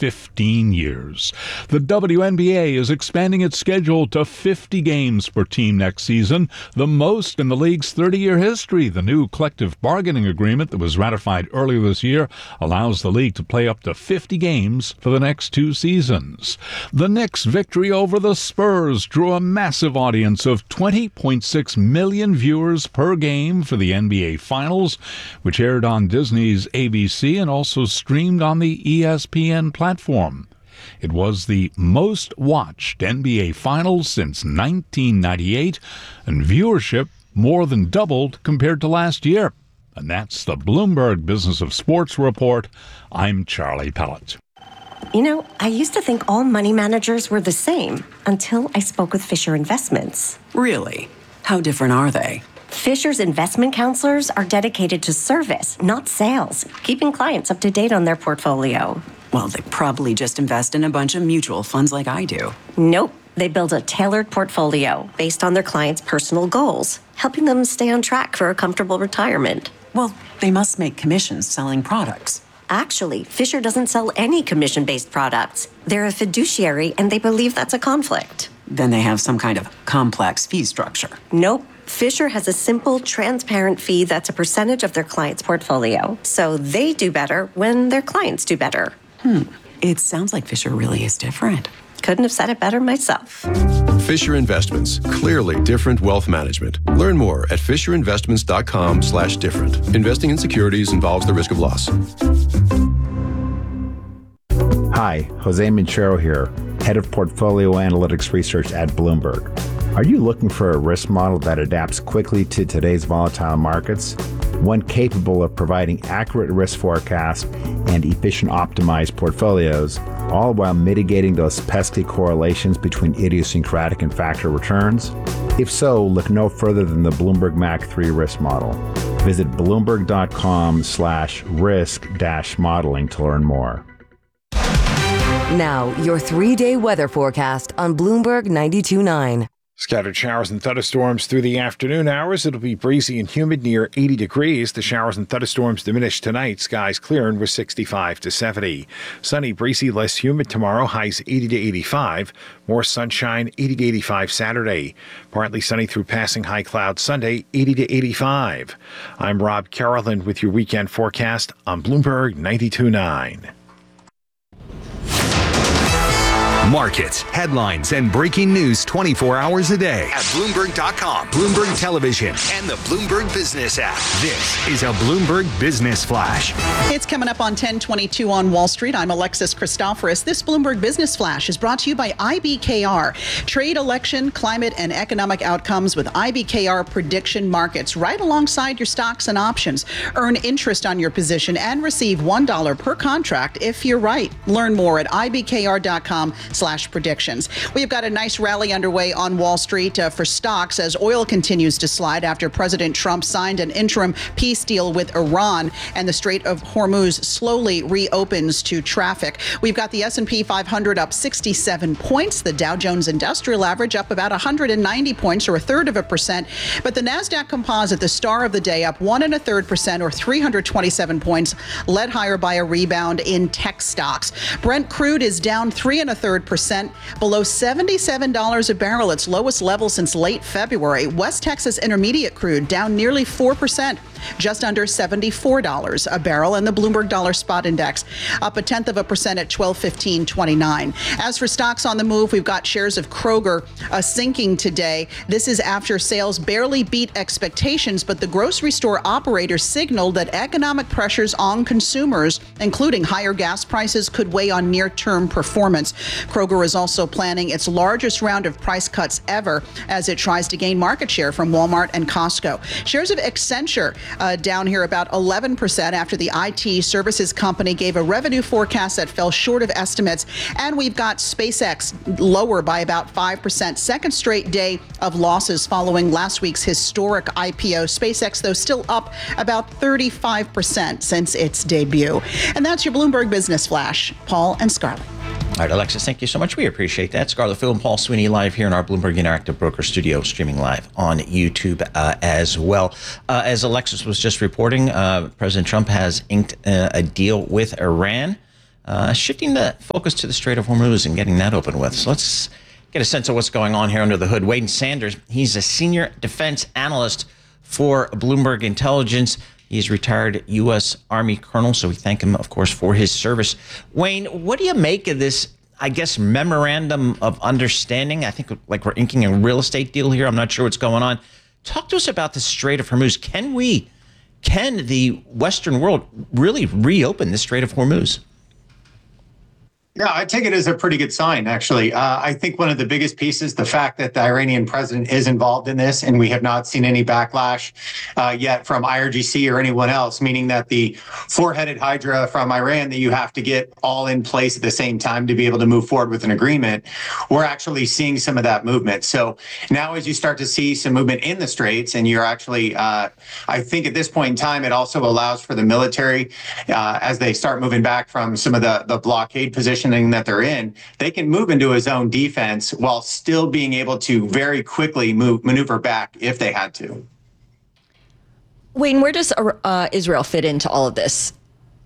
15 years. The WNBA is expanding its schedule to 50 games per team next season, the most in the league's 30-year history. The new collective bargaining agreement that was ratified earlier this year allows the league to play up to 50 games for the next 2 seasons. The Knicks' victory over the Spurs drew a massive audience of 20.6 million viewers per game for the NBA Finals, which aired on Disney's ABC and also streamed on the ESPN platform. It was the most watched NBA Finals since 1998, and viewership more than doubled compared to last year. And that's the Bloomberg Business of Sports report. I'm Charlie Pellett. You know, I used to think all money managers were the same until I spoke with Fisher Investments. Really? How different are they? Fisher's investment counselors are dedicated to service, not sales, keeping clients up to date on their portfolio. Well, they probably just invest in a bunch of mutual funds like I do. Nope. They build a tailored portfolio based on their clients' personal goals, helping them stay on track for a comfortable retirement. Well, they must make commissions selling products. Actually, Fisher doesn't sell any commission-based products. They're a fiduciary, and they believe that's a conflict. Then they have some kind of complex fee structure. Nope. Fisher has a simple, transparent fee that's a percentage of their client's portfolio. So they do better when their clients do better. It sounds like Fisher really is different. Couldn't have said it better myself. Fisher Investments. Clearly different wealth management. Learn more at fisherinvestments.com/different. Investing in securities involves the risk of loss. Hi, Jose Minchero here, Head of Portfolio Analytics Research at Bloomberg. Are you looking for a risk model that adapts quickly to today's volatile markets? One capable of providing accurate risk forecasts and efficient optimized portfolios, all while mitigating those pesky correlations between idiosyncratic and factor returns? If so, look no further than the Bloomberg MAC 3 risk model. Visit bloomberg.com/risk-modeling to learn more. Now, your 3-day weather forecast on Bloomberg 92.9. Scattered showers and thunderstorms through the afternoon hours. It'll be breezy and humid near 80 degrees. The showers and thunderstorms diminish tonight. Skies clearing with 65 to 70. Sunny, breezy, less humid tomorrow. Highs 80 to 85. More sunshine, 80 to 85 Saturday. Partly sunny through passing high clouds Sunday, 80 to 85. I'm Rob Carolan with your weekend forecast on Bloomberg 92.9. Markets, headlines, and breaking news 24 hours a day at Bloomberg.com, Bloomberg Television, and the Bloomberg Business app. This is a Bloomberg Business Flash. It's coming up on 10:22 on Wall Street. I'm Alexis Christoforous. This Bloomberg Business Flash is brought to you by IBKR. Trade, election, climate, and economic outcomes with IBKR prediction markets right alongside your stocks and options. Earn interest on your position and receive $1 per contract if you're right. Learn more at ibkr.com/predictions. We've got a nice rally underway on Wall Street for stocks as oil continues to slide after President Trump signed an interim peace deal with Iran and the Strait of Hormuz slowly reopens to traffic. We've got the S&P 500 up 67 points, the Dow Jones Industrial Average up about 190 points or 1/3%, but the NASDAQ Composite, the star of the day, up 1 1/3% or 327 points, led higher by a rebound in tech stocks. Brent crude is down 3 1/3%, below $77 a barrel, its lowest level since late February. West Texas Intermediate crude down nearly 4%, just under $74 a barrel, and the Bloomberg Dollar Spot Index up 0.1% at 1215.29. As for stocks on the move, we've got shares of Kroger sinking today. This is after sales barely beat expectations, but the grocery store operator signaled that economic pressures on consumers, including higher gas prices, could weigh on near-term performance. Kroger is also planning its largest round of price cuts ever as it tries to gain market share from Walmart and Costco. Shares of Accenture down here about 11% after the IT services company gave a revenue forecast that fell short of estimates. And we've got SpaceX lower by about 5%. Second straight day of losses following last week's historic IPO. SpaceX, though, still up about 35% since its debut. And that's your Bloomberg Business Flash. Paul and Scarlett. All right, Alexis, thank you so much. We appreciate that. Scarlett Phil and Paul Sweeney live here in our Bloomberg Interactive Broker studio, streaming live on YouTube as well. As Alexis was just reporting, President Trump has inked a deal with Iran. shifting the focus to the Strait of Hormuz and getting that open with. So let's get a sense of what's going on here under the hood. Wayne Sanders, he's a senior defense analyst for Bloomberg Intelligence. He's retired U.S. Army colonel, so we thank him, of course, for his service. Wayne, what do you make of this, I guess, memorandum of understanding? I think like we're inking a real estate deal here. I'm not sure what's going on. Talk to us about the Strait of Hormuz. Can the Western world really reopen the Strait of Hormuz? Yeah, I take it as a pretty good sign, actually. I think one of the biggest pieces, the fact that the Iranian president is involved in this, and we have not seen any backlash yet from IRGC or anyone else, meaning that the four-headed hydra from Iran that you have to get all in place at the same time to be able to move forward with an agreement, we're actually seeing some of that movement. So now as you start to see some movement in the Straits, and you're actually, I think at this point in time, it also allows for the military, as they start moving back from some of the blockade positions that they're in, they can move into a zone defense while still being able to very quickly maneuver back if they had to. Wayne, where does Israel fit into all of this?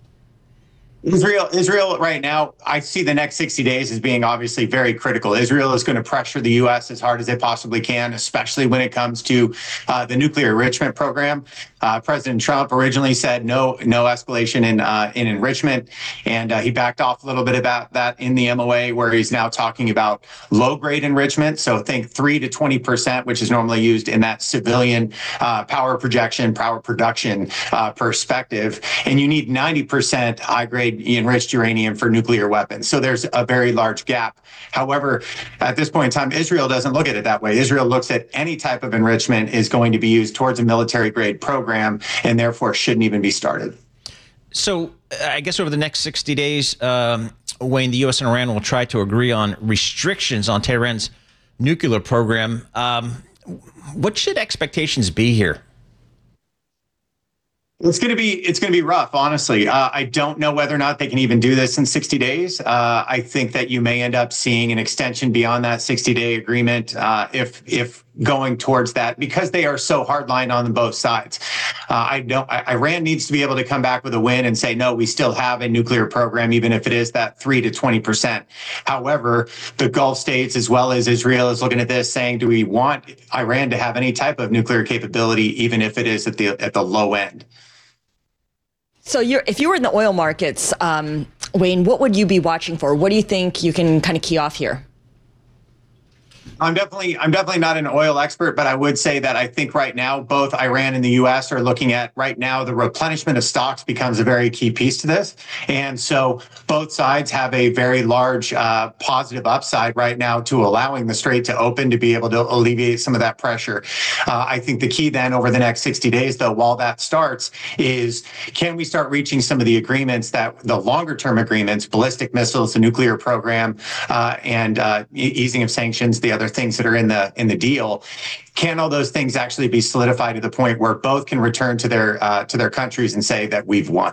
Israel right now, I see the next 60 days as being obviously very critical. Israel is going to pressure the U.S. as hard as they possibly can, especially when it comes to the nuclear enrichment program. President Trump originally said no escalation in enrichment, and he backed off a little bit about that in the MOA, where he's now talking about low-grade enrichment. So think 3 to 20%, which is normally used in that civilian power projection, power production perspective. And you need 90% high-grade enriched uranium for nuclear weapons. So there's a very large gap. However, at this point in time, Israel doesn't look at it that way. Israel looks at any type of enrichment is going to be used towards a military-grade program, and therefore shouldn't even be started. So I guess over the next 60 days, Wayne, the U.S. and Iran will try to agree on restrictions on Tehran's nuclear program. What should expectations be here? It's going to be rough, honestly. I don't know whether or not they can even do this in 60 days. I think that you may end up seeing an extension beyond that 60-day agreement if going towards that, because they are so hardline on both sides. Iran needs to be able to come back with a win and say, no, we still have a nuclear program, even if it is that 3 to 20%. However, the Gulf states, as well as Israel, is looking at this saying, do we want Iran to have any type of nuclear capability, even if it is at the low end? So if you were in the oil markets, Wayne, what would you be watching for? What do you think you can kind of key off here? I'm definitely not an oil expert, but I would say that I think right now both Iran and the U.S. are looking at right now the replenishment of stocks becomes a very key piece to this. And so both sides have a very large positive upside right now to allowing the Strait to open to be able to alleviate some of that pressure. I think the key then over the next 60 days, though, while that starts, is can we start reaching some of the agreements that the longer term agreements, ballistic missiles, the nuclear program, and easing of sanctions, the other things that are in the deal, can all those things actually be solidified to the point where both can return to their countries and say that we've won?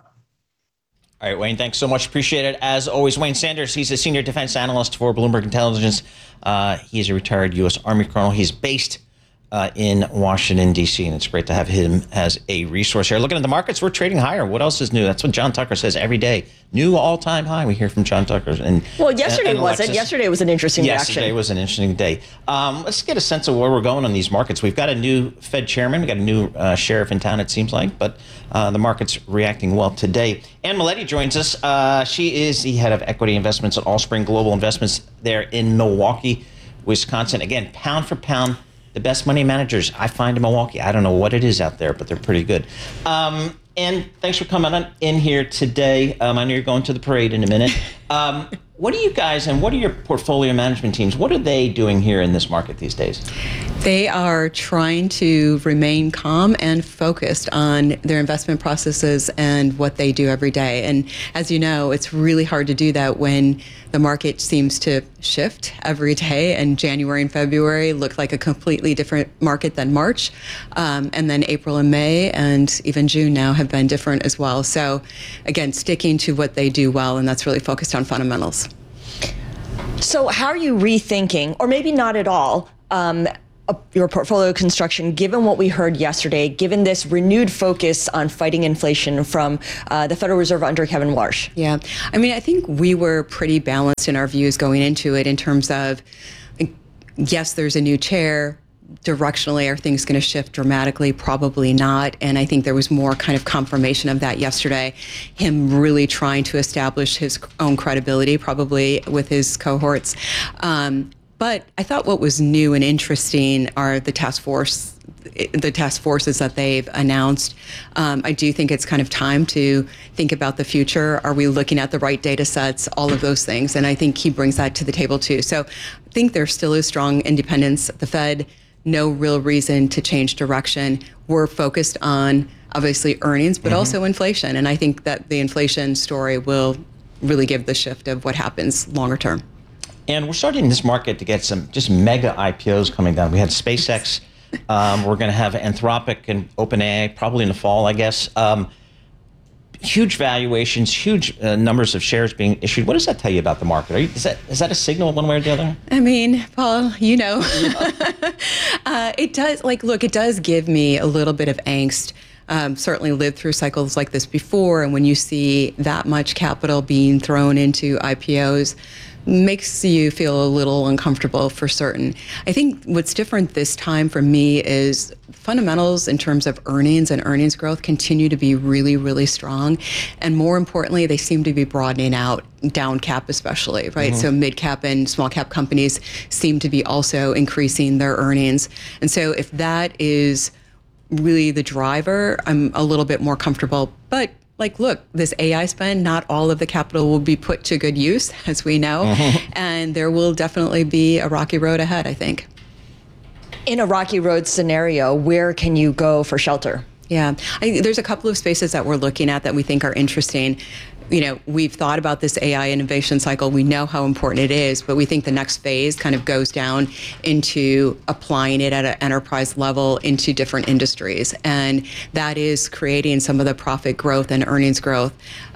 All right, Wayne, thanks so much. Appreciate it. As always, Wayne Sanders, he's a senior defense analyst for Bloomberg Intelligence. He's a retired U.S. Army colonel. He's based in Washington, D.C., and it's great to have him as a resource here. Looking at the markets, we're trading higher. What else is new? That's what John Tucker says every day. New all-time high. We hear from John Tucker. Well, yesterday wasn't. Yesterday was an interesting reaction. Yesterday was an interesting day. Let's get a sense of where we're going on these markets. We've got a new Fed chairman. We've got a new sheriff in town, it seems like, but the market's reacting well today. Anne Maletti joins us. She is the head of equity investments at Allspring Global Investments there in Milwaukee, Wisconsin. Again, pound for pound, the best money managers I find in Milwaukee. I don't know what it is out there, but they're pretty good. And thanks for coming in here today. I know you're going to the parade in a minute. What do you guys and what are your portfolio management teams? What are they doing here in this market these days? They are trying to remain calm and focused on their investment processes and what they do every day. And as you know, it's really hard to do that when the market seems to shift every day, and January and February look like a completely different market than March. And then April and May and even June now have been different as well. So again, sticking to what they do well, and that's really focused on fundamentals. So how are you rethinking, or maybe not at all, your portfolio construction, given what we heard yesterday, given this renewed focus on fighting inflation from the Federal Reserve under Kevin Warsh? Yeah, I mean, I think we were pretty balanced in our views going into it in terms of, yes, there's a new chair. Directionally, are things going to shift dramatically? Probably not. And I think there was more kind of confirmation of that yesterday. Him really trying to establish his own credibility, probably with his cohorts. But I thought what was new and interesting are the task forces that they've announced. I do think it's kind of time to think about the future. Are we looking at the right data sets? All of those things. And I think he brings that to the table too. So I think there still is strong independence at the Fed. No real reason to change direction. We're focused on obviously earnings, but also inflation. And I think that the inflation story will really give the shift of what happens longer term. And we're starting in this market to get some just mega IPOs coming down. We had SpaceX. We're going to have Anthropic and OpenAI probably in the fall, I guess. Huge valuations, huge numbers of shares being issued. What does that tell you about the market? Is that a signal one way or the other? I mean, Paul, you know, it does. Look, it does give me a little bit of angst. Certainly lived through cycles like this before, and when you see that much capital being thrown into IPOs, makes you feel a little uncomfortable for certain. I think what's different this time for me is fundamentals in terms of earnings and earnings growth continue to be really, really strong. And more importantly, they seem to be broadening out, down cap especially, right? So mid cap and small cap companies seem to be also increasing their earnings. And so if that is really the driver, I'm a little bit more comfortable. But look, this AI spend, not all of the capital will be put to good use, as we know, and there will definitely be a rocky road ahead, I think. In a rocky road scenario, where can you go for shelter? Yeah, there's a couple of spaces that we're looking at that we think are interesting. You know, we've thought about this AI innovation cycle. We know how important it is, but we think the next phase kind of goes down into applying it at an enterprise level into different industries. And that is creating some of the profit growth and earnings growth.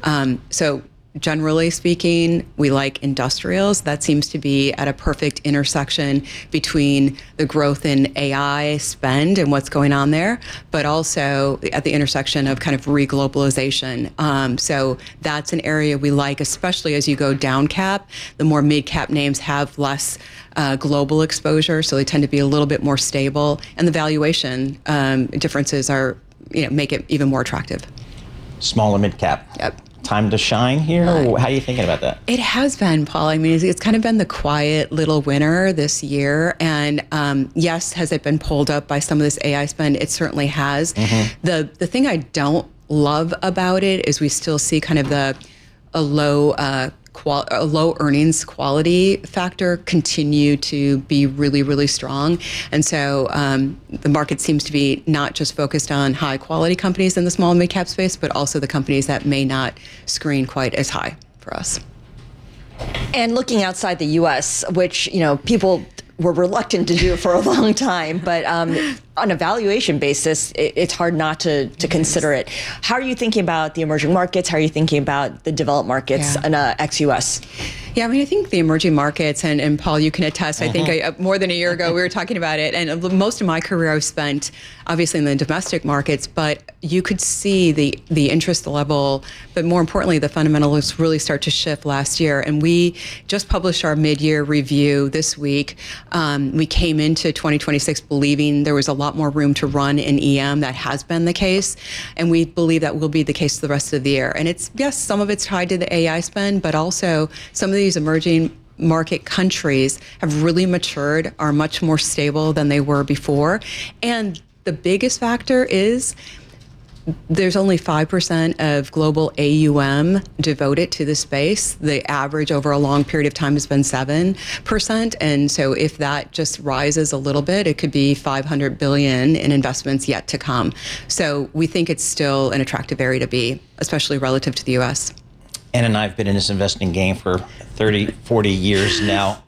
So generally speaking, we like industrials. That seems to be at a perfect intersection between the growth in AI spend and what's going on there, but also at the intersection of kind of reglobalization. So that's an area we like, especially as you go down cap. The more mid cap names have less global exposure, so they tend to be a little bit more stable, and the valuation differences are, make it even more attractive. Small and mid cap. Yep. Time to shine here? Or how are you thinking about that? It has been, Paul. I mean, it's kind of been the quiet little winner this year. And yes, has it been pulled up by some of this AI spend? It certainly has. The thing I don't love about it is we still see kind of a low earnings quality factor continue to be really, really strong. And so the market seems to be not just focused on high quality companies in the small and mid cap space, but also the companies that may not screen quite as high for us. And looking outside the U.S., which, people were reluctant to do for a long time, but on a valuation basis, it's hard not to consider it. How are you thinking about the emerging markets? How are you thinking about the developed markets and ex-U.S.? Yeah, I mean, I think the emerging markets, and Paul, you can attest, I think more than a year ago, we were talking about it, and most of my career I've spent obviously in the domestic markets, but you could see the interest level, but more importantly, the fundamentals really start to shift last year. And we just published our mid-year review this week. We came into 2026 believing there was a lot more room to run in EM. That has been the case, and we believe that will be the case the rest of the year. And it's, yes, some of it's tied to the AI spend, but also some of these emerging market countries have really matured, are much more stable than they were before. And the biggest factor is there's only 5% of global AUM devoted to the space. The average over a long period of time has been 7%. And so if that just rises a little bit, it could be $500 billion in investments yet to come. So we think it's still an attractive area to be, especially relative to the US. Ann and I have been in this investing game for 30, 40 years now.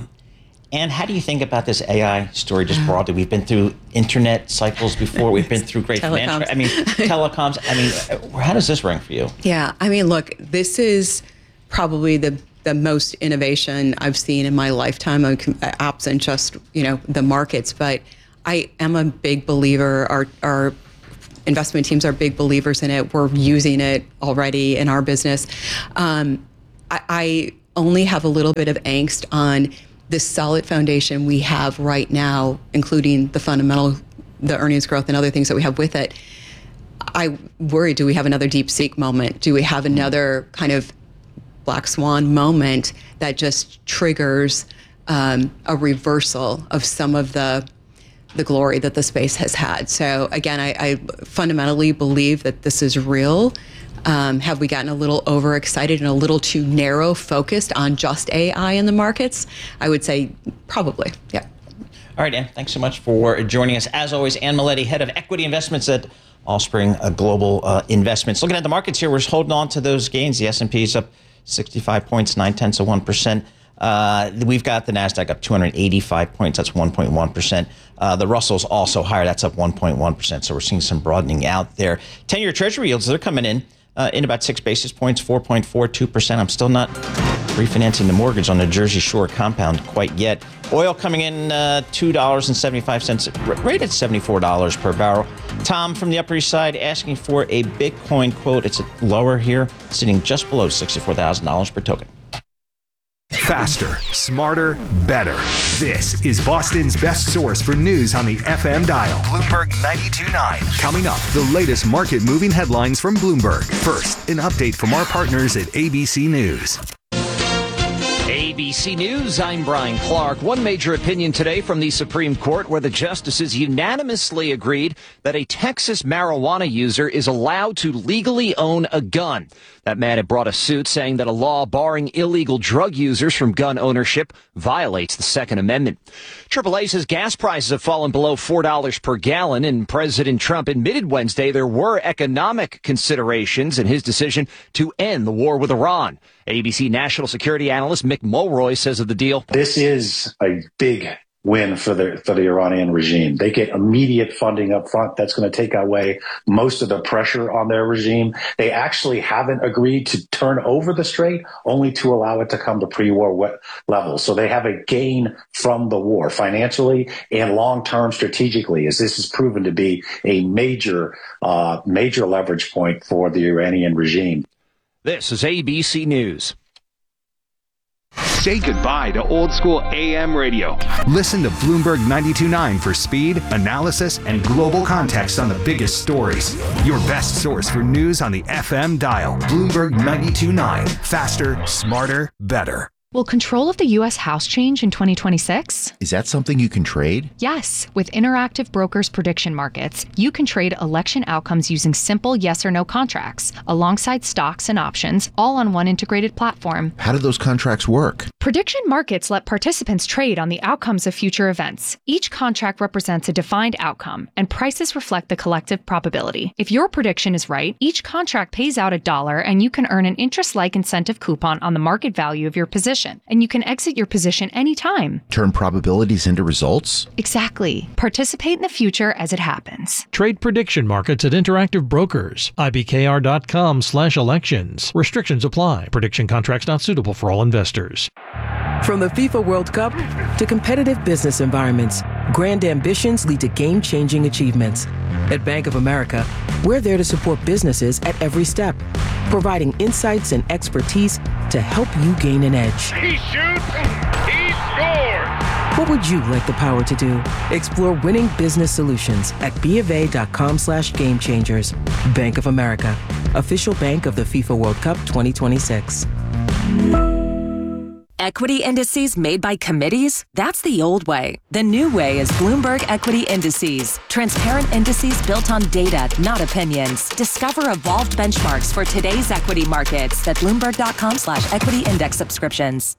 And how do you think about this AI story just broadly? We've been through internet cycles before. We've been through great financial, telecoms. How does this rank for you? Yeah, I mean, look, this is probably the the most innovation I've seen in my lifetime, absent just, the markets. But I am a big believer. Our investment teams are big believers in it. We're using it already in our business. I only have a little bit of angst on this solid foundation we have right now, including the fundamental, the earnings growth and other things that we have with it. I worry, do we have another DeepSeek moment? Do we have another kind of black swan moment that just triggers a reversal of some of the glory that the space has had? So again, I fundamentally believe that this is real. Have we gotten a little overexcited and a little too narrow focused on just AI in the markets? I would say probably, yeah. All right, Ann, thanks so much for joining us. As always, Ann Miletti, head of equity investments at Allspring Global Investments. Looking at the markets here, we're just holding on to those gains. The S&P is up 65 points, 0.9%. We've got the NASDAQ up 285 points. That's 1.1%. The Russell's also higher. That's up 1.1%. So we're seeing some broadening out there. 10-year Treasury yields, they're coming in about 6 basis points, 4.42%. I'm still not refinancing the mortgage on the Jersey Shore compound quite yet. Oil coming in $2.75, rated $74 per barrel. Tom from the Upper East Side asking for a Bitcoin quote. It's lower here, sitting just below $64,000 per token. Faster, smarter, better. This is Boston's best source for news on the FM dial. Bloomberg 92.9. Coming up, the latest market-moving headlines from Bloomberg. First, an update from our partners at ABC News. ABC News, I'm Brian Clark. One major opinion today from the Supreme Court where the justices unanimously agreed that a Texas marijuana user is allowed to legally own a gun. That man had brought a suit saying that a law barring illegal drug users from gun ownership violates the Second Amendment. AAA says gas prices have fallen below $4 per gallon, and President Trump admitted Wednesday there were economic considerations in his decision to end the war with Iran. ABC national security analyst Mick Mulroy says of the deal, this is a big win for the Iranian regime. They get immediate funding up front. That's going to take away most of the pressure on their regime. They actually haven't agreed to turn over the strait, only to allow it to come to pre-war levels. So they have a gain from the war financially and long-term strategically, as this has proven to be a major leverage point for the Iranian regime. This is ABC News. Say goodbye to old school AM radio. Listen to Bloomberg 92.9 for speed, analysis, and global context on the biggest stories. Your best source for news on the FM dial. Bloomberg 92.9. Faster, smarter, better. Will control of the U.S. House change in 2026? Is that something you can trade? Yes. With Interactive Brokers prediction markets, you can trade election outcomes using simple yes or no contracts, alongside stocks and options, all on one integrated platform. How do those contracts work? Prediction markets let participants trade on the outcomes of future events. Each contract represents a defined outcome, and prices reflect the collective probability. If your prediction is right, each contract pays out $1, and you can earn an interest-like incentive coupon on the market value of your position. And you can exit your position anytime. Turn probabilities into results? Exactly. Participate in the future as it happens. Trade prediction markets at Interactive Brokers. IBKR.com/elections. Restrictions apply. Prediction contracts not suitable for all investors. From the FIFA World Cup to competitive business environments, grand ambitions lead to game-changing achievements. At Bank of America, we're there to support businesses at every step, providing insights and expertise to help you gain an edge. He shoots, he scores! What would you like the power to do? Explore winning business solutions at BofA.com/gamechangers. Bank of America, official bank of the FIFA World Cup 2026. Equity indices made by committees? That's the old way. The new way is Bloomberg Equity Indices. Transparent indices built on data, not opinions. Discover evolved benchmarks for today's equity markets at Bloomberg.com/equity index subscriptions.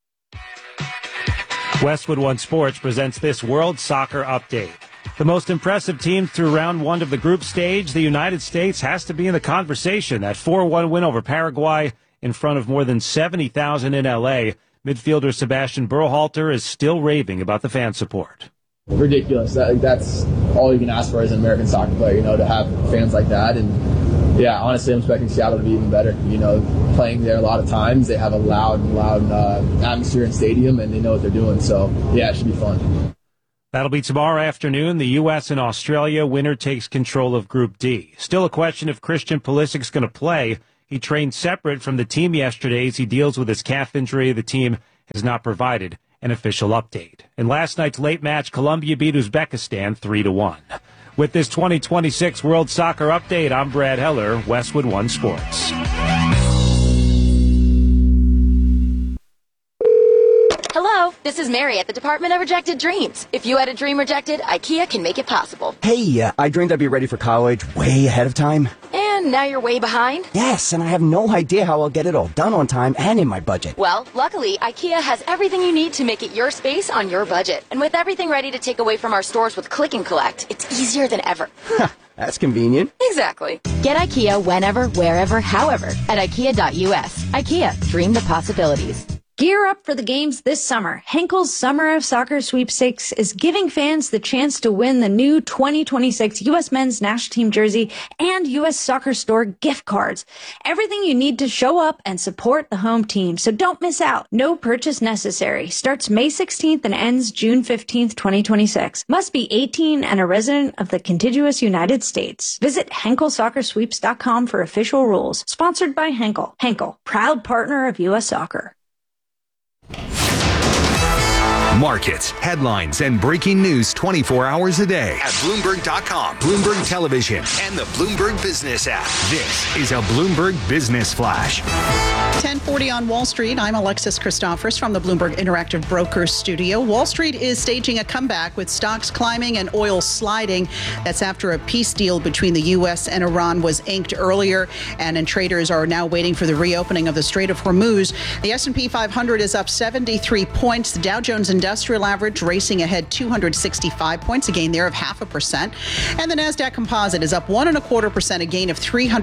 Westwood One Sports presents this World Soccer Update. The most impressive team through round one of the group stage, the United States, has to be in the conversation. That 4-1 win over Paraguay in front of more than 70,000 in L.A. Midfielder Sebastian Berhalter is still raving about the fan support. Ridiculous. That's all you can ask for as an American soccer player, to have fans like that. And Yeah, honestly, I'm expecting Seattle to be even better. You know, playing there a lot of times, they have a loud atmosphere in stadium, and they know what they're doing. So, yeah, it should be fun. That'll be tomorrow afternoon. The U.S. and Australia. Winner takes control of Group D. Still a question if Christian Pulisic's going to play. He trained separate from the team yesterday as he deals with his calf injury. The team has not provided an official update. In last night's late match, Colombia beat Uzbekistan 3-1. With this 2026 World Soccer Update, I'm Brad Heller, Westwood One Sports. Hello, this is Mary at the Department of Rejected Dreams. If you had a dream rejected, IKEA can make it possible. Hey, I dreamed I'd be ready for college way ahead of time. And now you're way behind? Yes, and I have no idea how I'll get it all done on time and in my budget. Well, luckily, IKEA has everything you need to make it your space on your budget. And with everything ready to take away from our stores with Click and Collect, it's easier than ever. That's convenient. Exactly. Get IKEA whenever, wherever, however at IKEA.us. IKEA, dream the possibilities. Gear up for the games this summer. Henkel's Summer of Soccer Sweepstakes is giving fans the chance to win the new 2026 U.S. Men's National Team jersey and U.S. Soccer Store gift cards. Everything you need to show up and support the home team, so don't miss out. No purchase necessary. Starts May 16th and ends June 15th, 2026. Must be 18 and a resident of the contiguous United States. Visit HenkelSoccerSweeps.com for official rules. Sponsored by Henkel. Henkel, proud partner of U.S. Soccer. Markets, headlines, and breaking news 24 hours a day at Bloomberg.com, Bloomberg Television, and the Bloomberg Business app. This is a Bloomberg Business Flash. 10:40 on Wall Street. I'm Alexis Christophers from the Bloomberg Interactive Brokers studio. Wall Street is staging a comeback with stocks climbing and oil sliding. That's after a peace deal between the U.S. and Iran was inked earlier, and traders are now waiting for the reopening of the Strait of Hormuz. The S&P 500 is up 73 points. The Dow Jones Industrial Average racing ahead 265 points, a gain there of 0.5%. And the NASDAQ Composite is up 1.25%, a gain of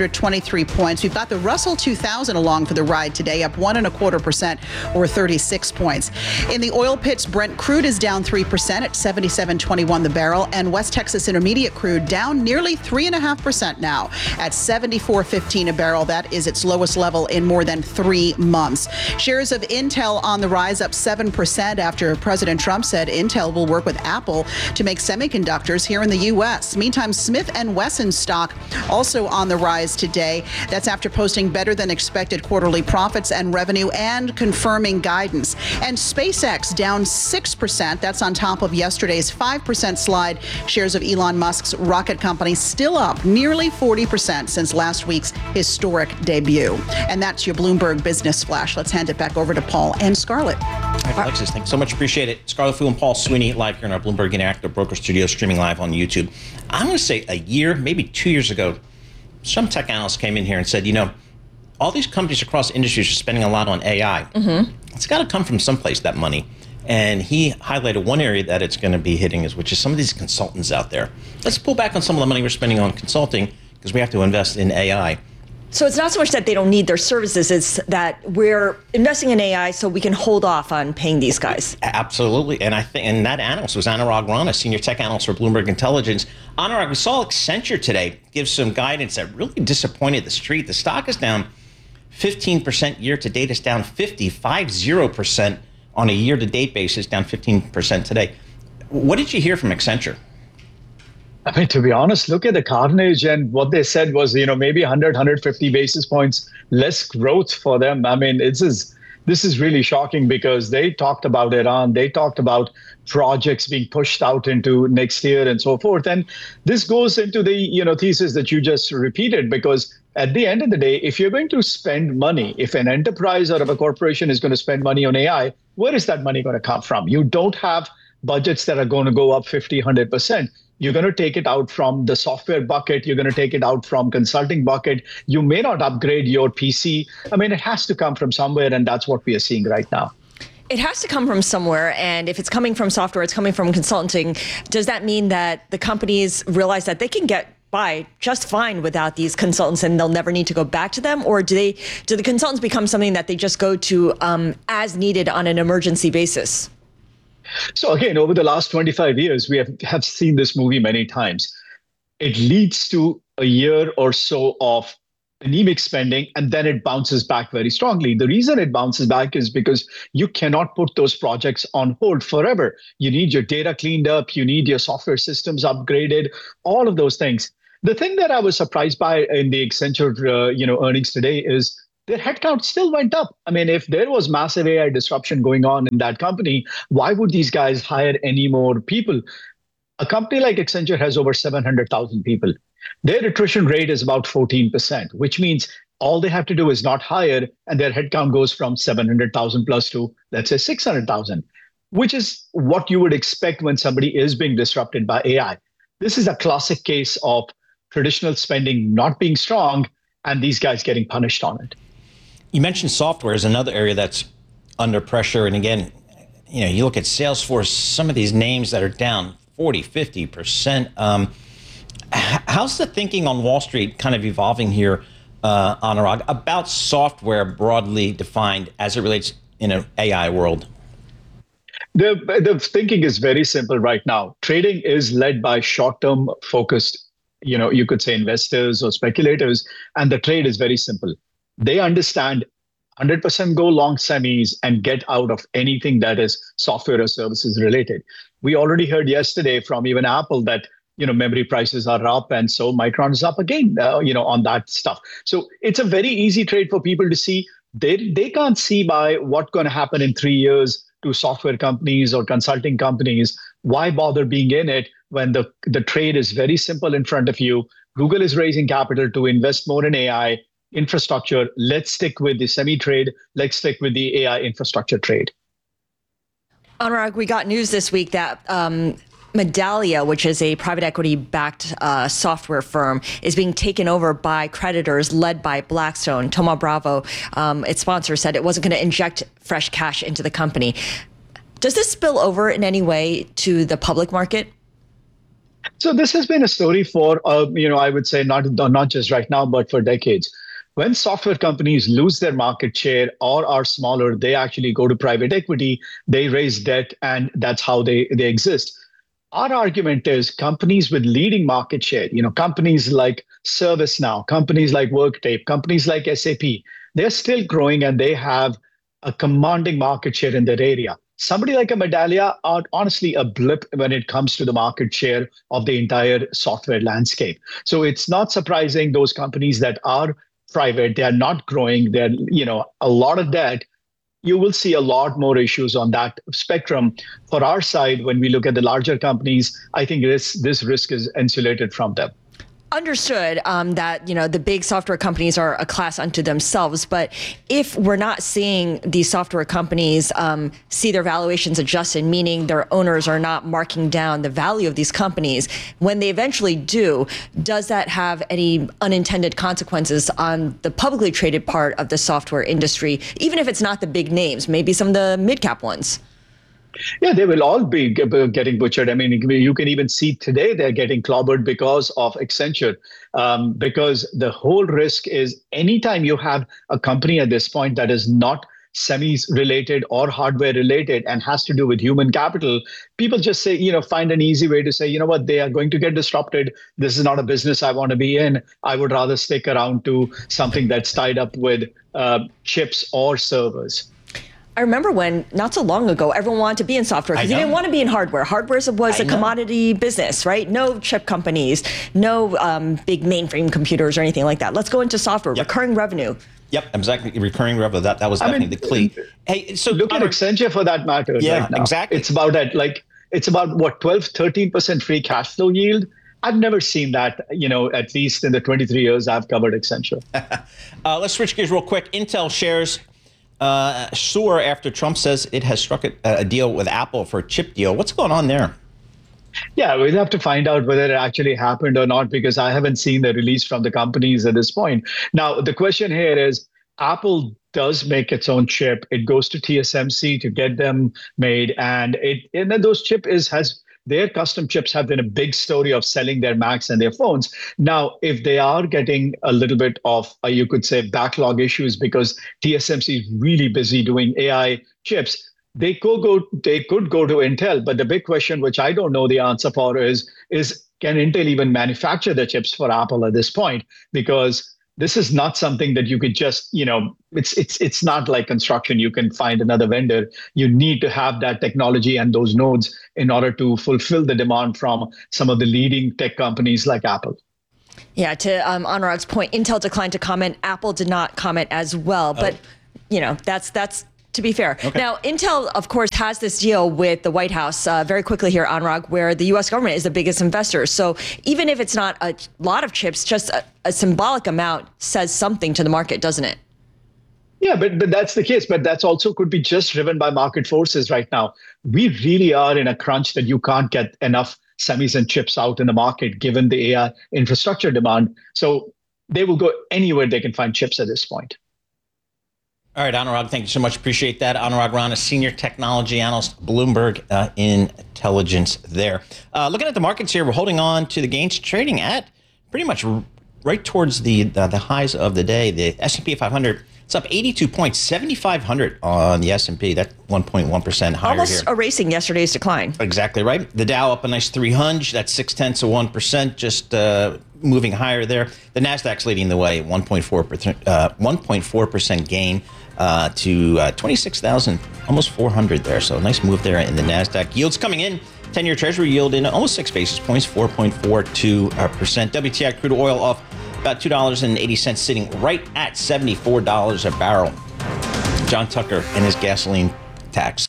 323 points. We've got the Russell 2000 along for the ride today, up 1.25% or 36 points. In the oil pits, Brent crude is down 3% at $77.21 the barrel, and West Texas Intermediate crude down nearly 3.5% now at $74.15 a barrel. That is its lowest level in more than 3 months. Shares of Intel on the rise, up 7% after President Trump said Intel will work with Apple to make semiconductors here in the U.S. Meantime, Smith & Wesson stock also on the rise today. That's after posting better than expected quarterly profits and revenue and confirming guidance. And SpaceX down 6%. That's on top of yesterday's 5% slide. Shares of Elon Musk's rocket company still up nearly 40% since last week's historic debut. And that's your Bloomberg Business Flash. Let's hand it back over to Paul and Scarlett. All right, Alexis, thanks so much. Appreciate it. Scarlett Fu and Paul Sweeney live here in our Bloomberg Interactive Broker Studio, streaming live on YouTube. I'm going to say a year, maybe 2 years ago, some tech analysts came in here and said, you know, all these companies across industries are spending a lot on AI. It's got to come from someplace, that money. And he highlighted one area that it's going to be hitting, which is some of these consultants out there. Let's pull back on some of the money we're spending on consulting because we have to invest in AI. So it's not so much that they don't need their services, it's that we're investing in AI so we can hold off on paying these guys. Absolutely. And I think, and that analyst was Anurag Rana, senior tech analyst for Bloomberg Intelligence. Anurag, we saw Accenture today give some guidance that really disappointed the street. The stock is down 15% year to date. It's down 50% on a year to date basis, down 15% today. What did you hear from Accenture? I mean, to be honest, look at the carnage, and what they said was, you know, maybe 100, 150 basis points less growth for them. I mean, this is really shocking because they talked about Iran, they talked about projects being pushed out into next year and so forth. And this goes into the, you know, thesis that you just repeated, because at the end of the day, if you're going to spend money, if an enterprise or if a corporation is going to spend money on AI, where is that money going to come from? You don't have budgets that are going to go up 50, 100%. You're going to take it out from the software bucket. You're going to take it out from consulting bucket. You may not upgrade your PC. I mean, it has to come from somewhere, and that's what we are seeing right now. It has to come from somewhere, and if it's coming from software, it's coming from consulting. Does that mean that the companies realize that they can get by just fine without these consultants and they'll never need to go back to them? Or do the consultants become something that they just go to as needed on an emergency basis? So again, over the last 25 years, we have seen this movie many times. It leads to a year or so of anemic spending, and then it bounces back very strongly. The reason it bounces back is because you cannot put those projects on hold forever. You need your data cleaned up, you need your software systems upgraded, all of those things. The thing that I was surprised by in the Accenture earnings today is their headcount still went up. I mean, if there was massive AI disruption going on in that company, why would these guys hire any more people? A company like Accenture has over 700,000 people. Their attrition rate is about 14%, which means all they have to do is not hire, and their headcount goes from 700,000 plus to, let's say, 600,000, which is what you would expect when somebody is being disrupted by AI. This is a classic case of traditional spending not being strong and these guys getting punished on it. You mentioned software is another area that's under pressure. And again, you look at Salesforce, some of these names that are down 40, 50%. How's the thinking on Wall Street kind of evolving here, Anurag, about software broadly defined as it relates in an AI world? The thinking is very simple right now. Trading is led by short-term focused, you could say investors or speculators, and the trade is very simple. They understand 100% go long semis and get out of anything that is software or services related. We already heard yesterday from even Apple that memory prices are up, and so Micron is up again, on that stuff. So it's a very easy trade for people to see. They can't see by what's going to happen in 3 years to software companies or consulting companies. Why bother being in it when the trade is very simple in front of you? Google is raising capital to invest more in AI infrastructure. Let's stick with the semi trade. Let's stick with the AI infrastructure trade. Anurag, we got news this week that Medallia, which is a private equity-backed software firm, is being taken over by creditors led by Blackstone. Thoma Bravo, its sponsor, said it wasn't going to inject fresh cash into the company. Does this spill over in any way to the public market? So this has been a story for, I would say not just right now, but for decades. When software companies lose their market share or are smaller, they actually go to private equity, they raise debt, and that's how they exist. Our argument is companies with leading market share, companies like ServiceNow, companies like Workday, companies like SAP, they're still growing and they have a commanding market share in their area. Somebody like a Medallia are honestly a blip when it comes to the market share of the entire software landscape. So it's not surprising those companies that are private, they are not growing, they're, a lot of debt. You will see a lot more issues on that spectrum. For our side, when we look at the larger companies, I think this risk is insulated from them. Understood that, the big software companies are a class unto themselves. But if we're not seeing these software companies see their valuations adjusted, meaning their owners are not marking down the value of these companies, when they eventually do, does that have any unintended consequences on the publicly traded part of the software industry, even if it's not the big names, maybe some of the mid-cap ones? Yeah, they will all be getting butchered. I mean, you can even see today they're getting clobbered because of Accenture, because the whole risk is anytime you have a company at this point that is not semis related or hardware related and has to do with human capital, people just say, find an easy way to say, what, they are going to get disrupted. This is not a business I want to be in. I would rather stick around to something that's tied up with chips or servers. I remember when, not so long ago, everyone wanted to be in software because you didn't want to be in hardware. Hardware was a commodity business, right? No chip companies, no big mainframe computers or anything like that. Let's go into software, recurring revenue. Yep, exactly. Recurring revenue. That was definitely the key. Hey, so look at Accenture for that matter. Yeah, right now. Exactly. It's about what, 12, 13% free cash flow yield. I've never seen that, at least in the 23 years I've covered Accenture. Let's switch gears real quick. Intel shares soar after Trump says it has struck a deal with Apple for a chip deal. What's going on there? Yeah, we'll have to find out whether it actually happened or not, because I haven't seen the release from the companies at this point. Now, the question here is, Apple does make its own chip. It goes to TSMC to get them made, and then those their custom chips have been a big story of selling their Macs and their phones. Now, if they are getting a little bit of, you could say, backlog issues because TSMC is really busy doing AI chips, they could go to Intel. But the big question, which I don't know the answer for, is can Intel even manufacture the chips for Apple at this point? Because this is not something that you could just, it's not like construction. You can find another vendor. You need to have that technology and those nodes in order to fulfill the demand from some of the leading tech companies like Apple. Yeah, to Anurag's point, Intel declined to comment. Apple did not comment as well. But, that's to be fair. Okay. Now, Intel, of course, has this deal with the White House very quickly here, Anurag, where the U.S. government is the biggest investor. So even if it's not a lot of chips, just a symbolic amount says something to the market, doesn't it? Yeah, but that's the case. But that's also could be just driven by market forces right now. We really are in a crunch that you can't get enough semis and chips out in the market, given the AI infrastructure demand. So they will go anywhere they can find chips at this point. All right, Anurag, thank you so much. Appreciate that. Anurag Rana, Senior Technology Analyst, Bloomberg Intelligence there. Looking at the markets here, we're holding on to the gains, trading at pretty much right towards the highs of the day. The S&P 500, it's up 82 points, 7,500 on the S&P. That's 1.1% higher Almost here. Erasing yesterday's decline. Exactly right. The Dow up a nice 300. That's 0.6%, just moving higher there. The Nasdaq's leading the way, 1.4% gain to 26,000, almost 400 there. So nice move there in the Nasdaq. Yields coming in. 10-year Treasury yield in almost 6 basis points, 4.42%. WTI crude oil off about $2.80, sitting right at $74 a barrel. John Tucker and his gasoline tax.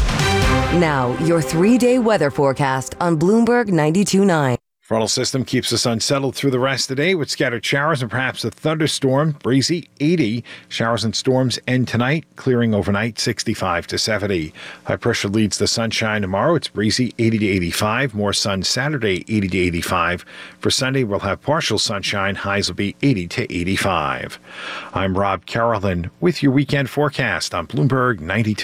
Now, your 3-day weather forecast on Bloomberg 92.9. Frontal system keeps us unsettled through the rest of the day with scattered showers and perhaps a thunderstorm. Breezy, 80. Showers and storms end tonight, clearing overnight, 65 to 70. High pressure leads the sunshine tomorrow. It's breezy, 80 to 85. More sun Saturday, 80 to 85. For Sunday, we'll have partial sunshine. Highs will be 80 to 85. I'm Rob Carolyn with your weekend forecast on Bloomberg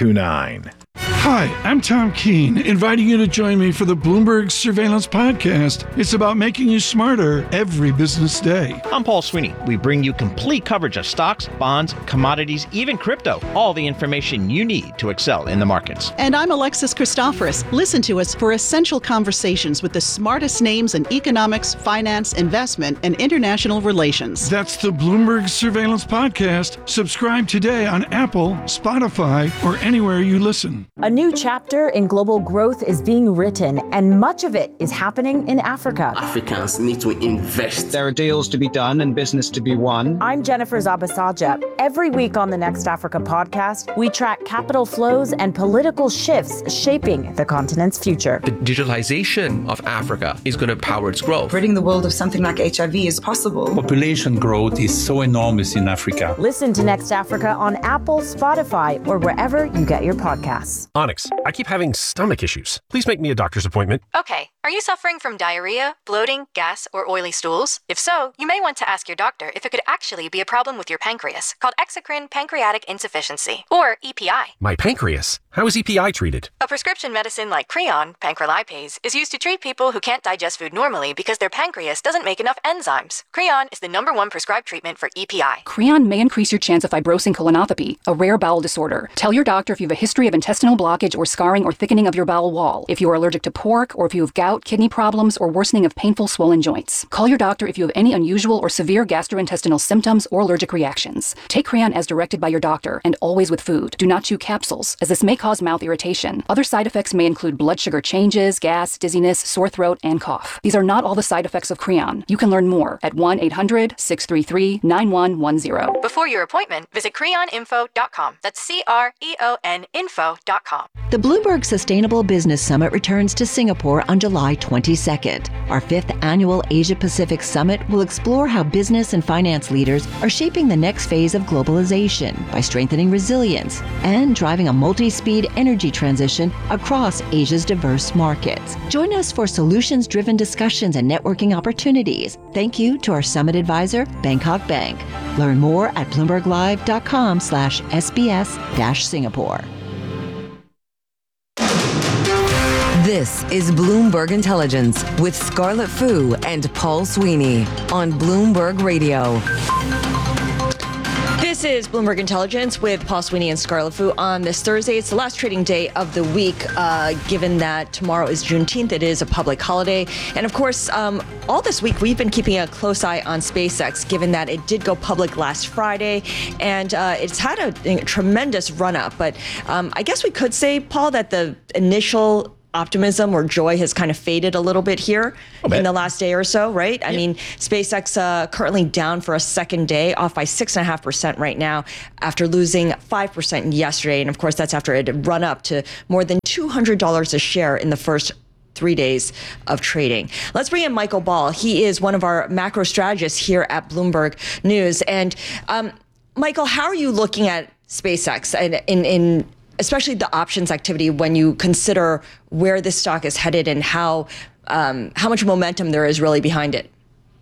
92.9. Hi, I'm Tom Keene, inviting you to join me for the Bloomberg Surveillance Podcast. It's about making you smarter every business day. I'm Paul Sweeney. We bring you complete coverage of stocks, bonds, commodities, even crypto. All the information you need to excel in the markets. And I'm Alexis Christoforous. Listen to us for essential conversations with the smartest names in economics, finance, investment, and international relations. That's the Bloomberg Surveillance Podcast. Subscribe today on Apple, Spotify, or anywhere you listen. A new chapter in global growth is being written, and much of it is happening in Africa. Africans need to invest. There are deals to be done and business to be won. I'm Jennifer Zabasaja. Every week on the Next Africa podcast, we track capital flows and political shifts shaping the continent's future. The digitalization of Africa is going to power its growth. Ridding the world of something like HIV is possible. Population growth is so enormous in Africa. Listen to Next Africa on Apple, Spotify, or wherever you get your podcasts. Onyx, I keep having stomach issues. Please make me a doctor's appointment. Okay. Are you suffering from diarrhea, bloating, gas, or oily stools? If so, you may want to ask your doctor if it could actually be a problem with your pancreas, called exocrine pancreatic insufficiency, or EPI. My pancreas? How is EPI treated? A prescription medicine like Creon, pancrelipase, is used to treat people who can't digest food normally because their pancreas doesn't make enough enzymes. Creon is the #1 prescribed treatment for EPI. Creon may increase your chance of fibrosing colonopathy, a rare bowel disorder. Tell your doctor if you have a history of intestinal blockage or scarring or thickening of your bowel wall, if you are allergic to pork, or if you have gout, kidney problems, or worsening of painful swollen joints. Call your doctor if you have any unusual or severe gastrointestinal symptoms or allergic reactions. Take Creon as directed by your doctor, and always with food. Do not chew capsules, as this may cause mouth irritation. Other side effects may include blood sugar changes, gas, dizziness, sore throat, and cough. These are not all the side effects of Creon. You can learn more at 1-800-633-9110. Before your appointment, visit creoninfo.com. That's CREON info.com. The Bloomberg Sustainable Business Summit returns to Singapore on July 22nd. Our 5th annual Asia-Pacific Summit will explore how business and finance leaders are shaping the next phase of globalization by strengthening resilience and driving a multi-speed energy transition across Asia's diverse markets. Join us for solutions-driven discussions and networking opportunities. Thank you to our summit advisor, Bangkok Bank. Learn more at bloomberglive.com/SBS-Singapore. This is Bloomberg Intelligence with Scarlett Fu and Paul Sweeney on Bloomberg Radio. This This is Bloomberg Intelligence with Paul Sweeney and Scarlett Fu on this Thursday. It's the last trading day of the week, given that tomorrow is Juneteenth. It is a public holiday. And of course, all this week, we've been keeping a close eye on SpaceX, given that it did go public last Friday. And it's had a tremendous run up. But I guess we could say, Paul, that the initial optimism or joy has kind of faded a little bit here in the last day or so, right? I mean, SpaceX currently down for a second day, off by 6.5% right now after losing 5% yesterday. And of course, that's after it had run up to more than $200 a share in the first 3 days of trading. Let's bring in Michael Ball. He is one of our macro strategists here at Bloomberg News. And Michael, how are you looking at SpaceX and in especially the options activity when you consider where this stock is headed and how much momentum there is really behind it?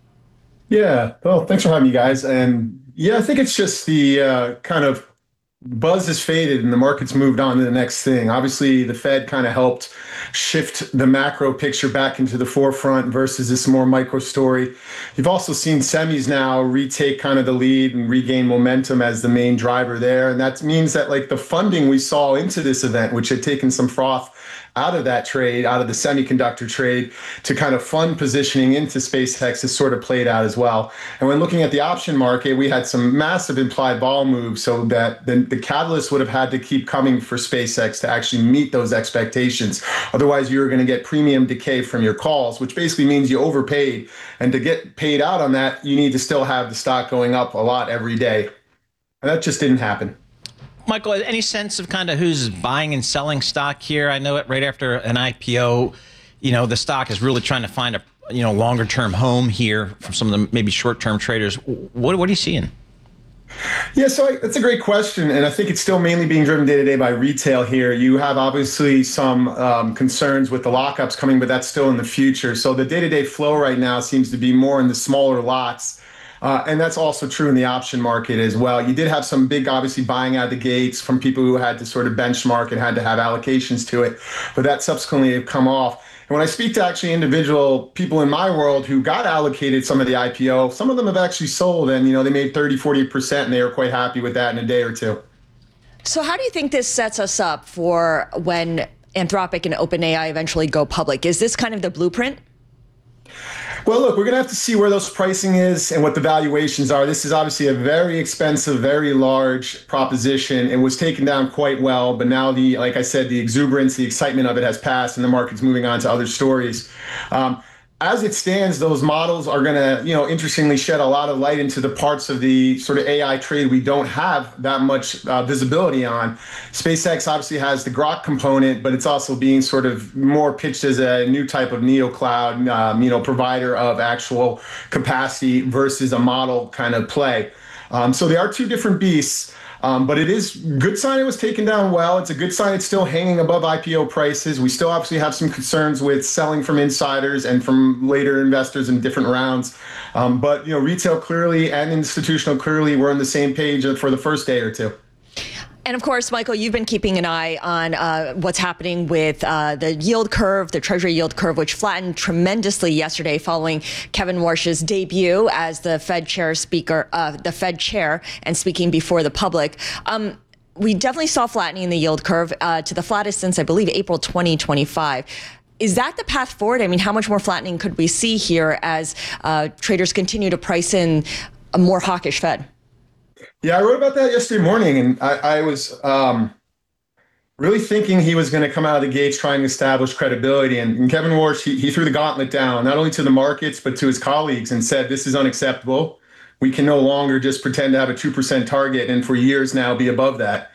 Yeah, well, thanks for having me, guys. And yeah, I think it's just the kind of buzz has faded and the market's moved on to the next thing. Obviously, the Fed kind of helped shift the macro picture back into the forefront versus this more micro story. You've also seen semis now retake kind of the lead and regain momentum as the main driver there. And that means that like the funding we saw into this event, which had taken some froth out of that trade, out of the semiconductor trade, to kind of fund positioning into SpaceX has sort of played out as well. And when looking at the option market, we had some massive implied vol moves, so that the catalyst would have had to keep coming for SpaceX to actually meet those expectations. Otherwise, you're going to get premium decay from your calls, which basically means you overpaid. And to get paid out on that, you need to still have the stock going up a lot every day. And that just didn't happen. Michael, any sense of kind of who's buying and selling stock here? I know it right after an IPO, the stock is really trying to find a longer term home here from some of the maybe short term traders. What are you seeing? Yeah, so that's a great question. And I think it's still mainly being driven day to day by retail here. You have obviously some concerns with the lockups coming, but that's still in the future. So the day to day flow right now seems to be more in the smaller lots. And that's also true in the option market as well. You did have some big, obviously, buying out the gates from people who had to sort of benchmark and had to have allocations to it, but that subsequently have come off. And when I speak to actually individual people in my world who got allocated some of the IPO, some of them have actually sold and, they made 30-40% and they were quite happy with that in a day or two. So how do you think this sets us up for when Anthropic and OpenAI eventually go public? Is this kind of the blueprint? Well, look, we're going to have to see where those pricing is and what the valuations are. This is obviously a very expensive, very large proposition. It was taken down quite well, but now like I said, the exuberance, the excitement of it has passed and the market's moving on to other stories. As it stands, those models are going to, interestingly shed a lot of light into the parts of the sort of AI trade we don't have that much visibility on. SpaceX obviously has the Grok component, but it's also being sort of more pitched as a new type of neocloud, provider of actual capacity versus a model kind of play. So they are two different beasts. But it is a good sign it was taken down well. It's a good sign it's still hanging above IPO prices. We still obviously have some concerns with selling from insiders and from later investors in different rounds. But retail clearly and institutional clearly were on the same page for the first day or two. And of course, Michael, you've been keeping an eye on what's happening with the yield curve, the Treasury yield curve, which flattened tremendously yesterday following Kevin Warsh's debut as the Fed chair and speaking before the public. We definitely saw flattening in the yield curve to the flattest since, I believe, April 2025. Is that the path forward? I mean, how much more flattening could we see here as traders continue to price in a more hawkish Fed? Yeah, I wrote about that yesterday morning, and I was really thinking he was going to come out of the gates trying to establish credibility. And Kevin Warsh, he threw the gauntlet down, not only to the markets, but to his colleagues and said, this is unacceptable. We can no longer just pretend to have a 2% target and for years now be above that.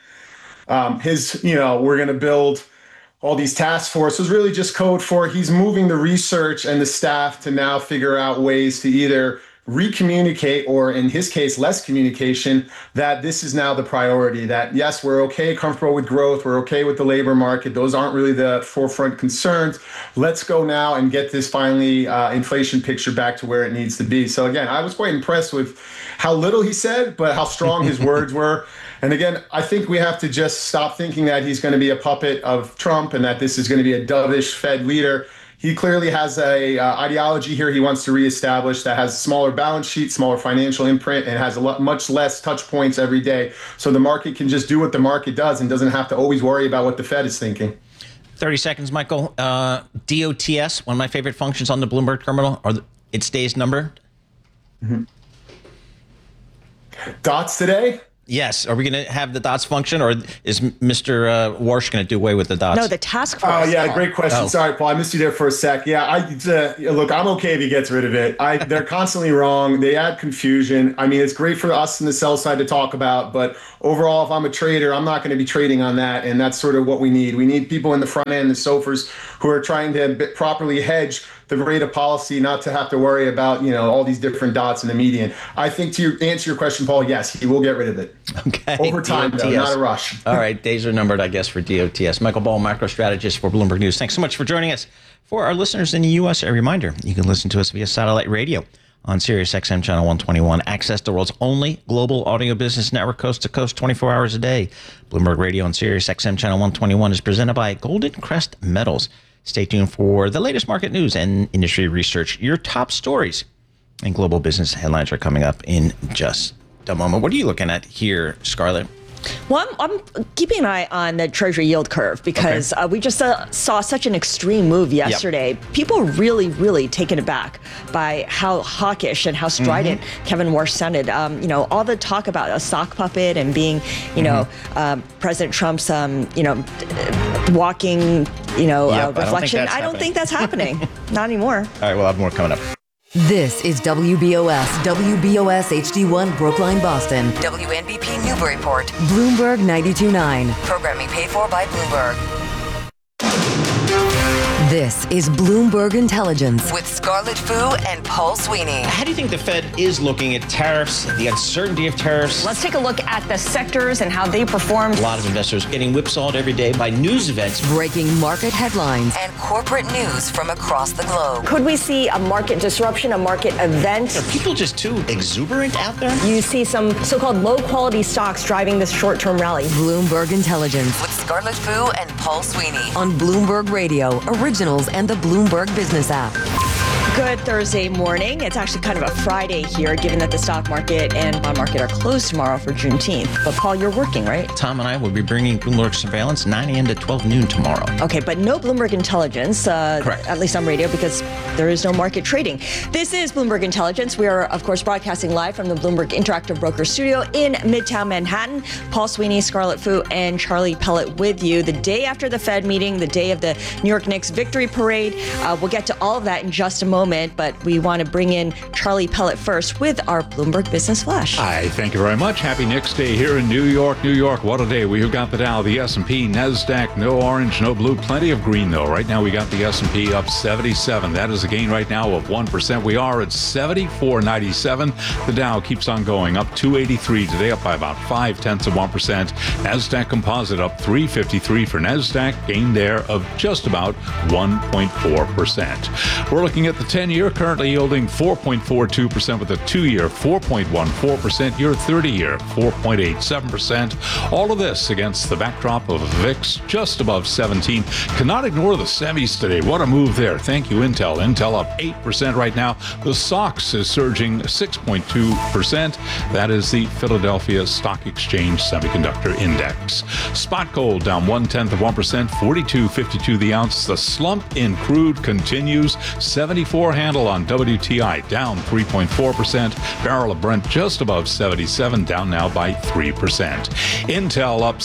We're going to build all these task forces, really just code for he's moving the research and the staff to now figure out ways to either recommunicate, or in his case, less communication, that this is now the priority, that yes, we're okay, comfortable with growth, we're okay with the labor market. Those aren't really the forefront concerns. Let's go now and get this finally inflation picture back to where it needs to be. So again, I was quite impressed with how little he said, but how strong his words were. And again, I think we have to just stop thinking that he's going to be a puppet of Trump and that this is going to be a dovish Fed leader. He clearly has a ideology here he wants to reestablish that has a smaller balance sheet, smaller financial imprint, and has much less touch points every day. So the market can just do what the market does and doesn't have to always worry about what the Fed is thinking. 30 seconds, Michael. DOTS, one of my favorite functions on the Bloomberg terminal, its days numbered. Mm-hmm. Dots today? Yes. Are we going to have the dots function, or is Mr. Warsh going to do away with the dots? No, the task force. Oh, yeah, great question. Sorry, Paul. I missed you there for a sec. Yeah, look, I'm okay if he gets rid of it. They're constantly wrong. They add confusion. I mean, it's great for us in the sell side to talk about, but overall, if I'm a trader, I'm not going to be trading on that, and that's sort of what we need. We need people in the front end, the SOFRs, who are trying to properly hedge the rate of policy, not to have to worry about, all these different dots in the median. I think to answer your question, Paul, yes, he will get rid of it. Okay. Over time, though, not a rush. All right. Days are numbered, I guess, for DOTS. Michael Ball, macro strategist for Bloomberg News. Thanks so much for joining us. For our listeners in the U.S., a reminder, you can listen to us via satellite radio on Sirius XM Channel 121. Access the world's only global audio business network, coast to coast, 24 hours a day. Bloomberg Radio on Sirius XM Channel 121 is presented by Golden Crest Metals. Stay tuned for the latest market news and industry research. Your top stories and global business headlines are coming up in just a moment. What are you looking at here, Scarlett? Well, I'm keeping an eye on the Treasury yield curve because we just saw such an extreme move yesterday. Yep. People really, really taken aback by how hawkish and how strident Kevin Warsh sounded. All the talk about a sock puppet and being, President Trump's, walking, reflection. I don't think that's happening. Not anymore. All right, we'll have more coming up. This is WBOS HD1 Brookline, Boston, WNBP Newburyport, Bloomberg 92.9. Programming paid for by Bloomberg. This is Bloomberg Intelligence with Scarlett Fu and Paul Sweeney. How do you think the Fed is looking at tariffs, the uncertainty of tariffs? Let's take a look at the sectors and how they performed. A lot of investors getting whipsawed every day by news events. Breaking market headlines and corporate news from across the globe. Could we see a market disruption, a market event? Are people just too exuberant out there? You see some so-called low-quality stocks driving this short-term rally. Bloomberg Intelligence with Scarlett Fu and Paul Sweeney on Bloomberg Radio, Originals and the Bloomberg Business app. Good Thursday morning. It's actually kind of a Friday here, given that the stock market and bond market are closed tomorrow for Juneteenth. But Paul, you're working, right? Tom and I will be bringing Bloomberg Surveillance 9 a.m. to 12 noon tomorrow. Okay, but no Bloomberg Intelligence, correct, at least on radio, because there is no market trading. This is Bloomberg Intelligence. We are, of course, broadcasting live from the Bloomberg Interactive Broker Studio in Midtown Manhattan. Paul Sweeney, Scarlett Fu, and Charlie Pellet with you. The day after the Fed meeting, the day of the New York Knicks victory parade. We'll get to all of that in just a moment, but we want to bring in Charlie Pellet first with our Bloomberg Business Flash. Hi, thank you very much. Happy Knicks Day here in New York. New York, what a day. We've got the Dow, the S&P, NASDAQ, no orange, no blue, plenty of green though. Right now we got the S&P up 77. That is a gain right now of 1%. We are at 74.97. The Dow keeps on going, up 283 today, up by about 0.5%. NASDAQ Composite up 353 for NASDAQ, gain there of just about 1.4%. We're looking at the 10-year, currently yielding 4.42% with a 2-year 4.14%, your 30-year 4.87%. All of this against the backdrop of VIX just above 17. Cannot ignore the semis today. What a move there. Thank you, Intel. Intel up 8% right now. The SOX is surging 6.2%. That is the Philadelphia Stock Exchange Semiconductor Index. Spot gold down 0.1%, 42.52 the ounce. The slump in crude continues. 74 handle on WTI, down 3.4%. Barrel of Brent just above 77, down now by 3%. Intel up